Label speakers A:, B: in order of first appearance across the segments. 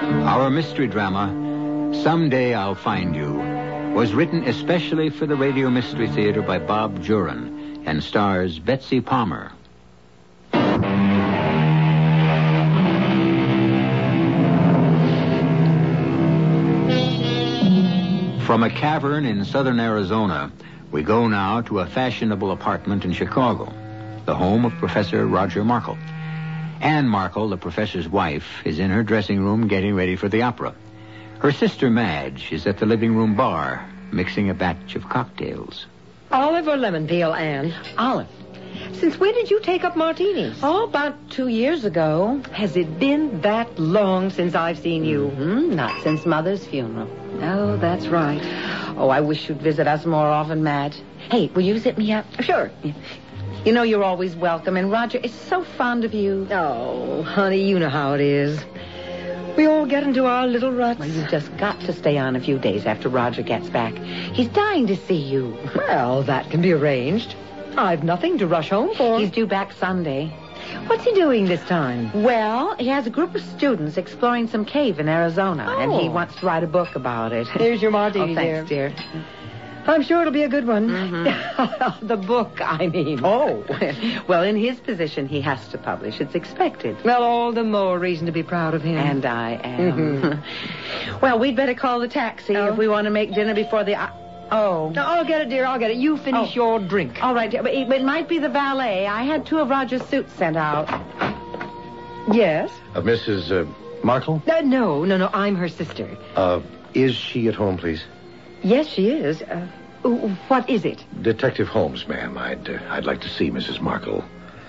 A: Our mystery drama, Someday I'll Find You, was written especially for the Radio Mystery Theater by Bob Jurin and stars Betsy Palmer. From a cavern in southern Arizona, we go now to a fashionable apartment in Chicago, the home of Professor Roger Markle. Anne Markle, the professor's wife, is in her dressing room getting ready for the opera. Her sister Madge is at the living room bar, mixing a batch of cocktails.
B: Olive or lemon peel, Anne?
C: Olive.
B: Since when did you take up martinis?
C: Oh, about 2 years ago.
B: Has it been that long since I've seen you?
C: Not since Mother's funeral.
B: Oh, that's right.
C: Oh, I wish you'd visit us more often, Madge. Hey, will you zip me up?
B: Sure.
C: You know you're always welcome, and Roger is so fond of you.
B: Oh, honey, you know how it is. We all get into our little ruts.
C: Well, you've just got to stay on a few days after Roger gets back. He's dying to see you.
B: Well, that can be arranged. I've nothing to rush home for.
C: He's due back Sunday.
B: What's he doing this time?
C: Well, he has a group of students exploring some cave in Arizona, and he
B: Oh.
C: wants to write a book about it.
B: Here's your martini,
C: Oh, thanks, dear.
B: I'm sure it'll be a good one. The book, I mean.
C: Oh, well, in his position, he has to publish. It's expected.
B: Well, all the more reason to be proud of him.
C: And I am. Well, we'd better call the taxi if we want to make dinner before the... Oh.
B: No, I'll get it, dear. I'll get it. You finish your drink.
C: All right, dear. But it might be the valet. I had 2 of Roger's suits sent out.
B: Yes?
D: Mrs. Markle?
B: No. I'm her sister.
D: Is she at home, please?
B: Yes, she is. What is it?
D: Detective Holmes, ma'am. I'd like to see Mrs. Markle.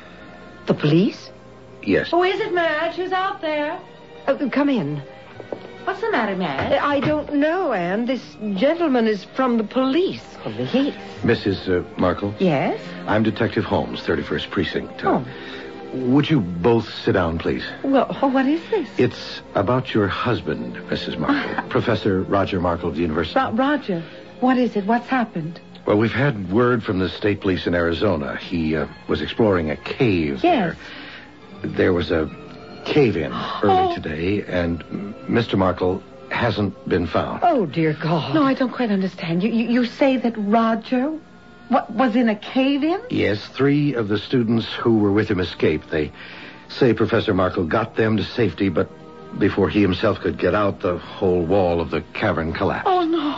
B: The police?
D: Yes.
C: Who is it, Madge? Who's out there?
B: Come in.
C: What's the matter, Madge?
B: I don't know, Anne. This gentleman is from the police.
C: Police?
D: Mrs. Markle?
C: Yes?
D: I'm Detective Holmes, 31st Precinct.
C: Oh.
D: Would you both sit down, please?
C: Well, what is this?
D: It's about your husband, Mrs. Markle. Professor Roger Markle of the University.
C: Roger, what is it? What's happened?
D: Well, we've had word from the state police in Arizona. He was exploring a cave
C: Yes.
D: there. There was a cave-in early today, and Mr. Markle hasn't been found.
B: Oh, dear God.
C: No, I don't quite understand. You say that Roger was in a cave-in?
D: Yes, 3 of the students who were with him escaped. They say Professor Markle got them to safety, but before he himself could get out, the whole wall of the cavern collapsed.
C: Oh, no.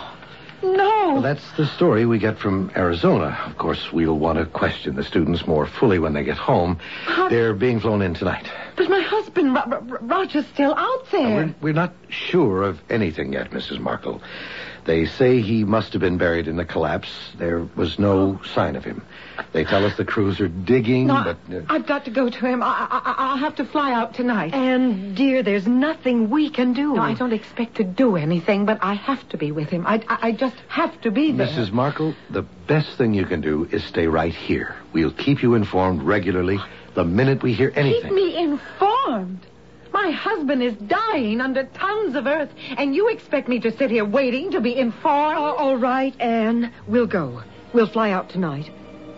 D: Well, that's the story we get from Arizona. Of course, we'll want to question the students more fully when they get home. They're being flown in tonight.
C: But my husband, Roger's still out there.
D: We're not sure of anything yet, Mrs. Markle. They say he must have been buried in the collapse. There was no sign of him. They tell us the crews are digging, but...
C: I've got to go to him. I'll have to fly out tonight.
B: And, dear, there's nothing we can do.
C: No, I don't expect to do anything, but I have to be with him. I just have to be there.
D: Mrs. Markle, the best thing you can do is stay right here. We'll keep you informed regularly the minute we hear anything.
C: Keep me informed? My husband is dying under tons of earth, and you expect me to sit here waiting to be informed?
B: All right, Anne. We'll go. We'll fly out tonight.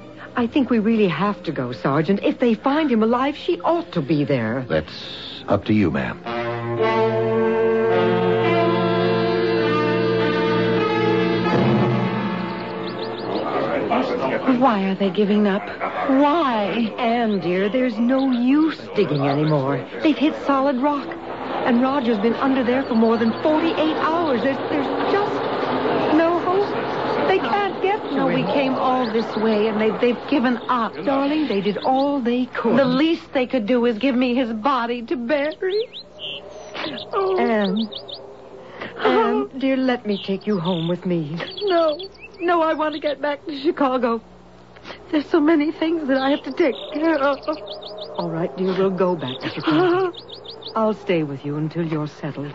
B: I think we really have to go, Sergeant. If they find him alive, she ought to be there.
D: That's up to you, ma'am.
C: Why are they giving up? Why?
B: Anne, dear, there's no use digging anymore. They've hit solid rock. And Roger's been under there for more than 48 hours. There's just no hope. They can't get to
C: No,
B: him.
C: we came all this way, and they've given up.
B: Darling, they did all they could.
C: The least they could do is give me his body to bury. Oh.
B: Anne, dear, let me take you home with me.
C: No, I want to get back to Chicago. There's so many things that I have to take care of.
B: All right, dear, we'll go back to Chicago. I'll stay with you until you're settled.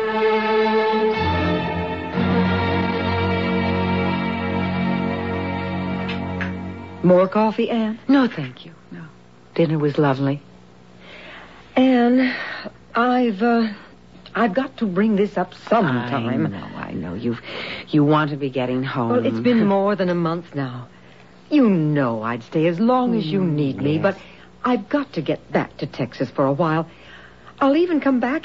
B: More coffee, Anne?
C: No, thank you. No. Dinner was lovely.
B: Anne, I've got to bring this up sometime.
C: I know. You want to be getting home.
B: Well, it's been more than a month now. You know I'd stay as long as you need me,
C: yes.
B: but I've got to get back to Texas for a while. I'll even come back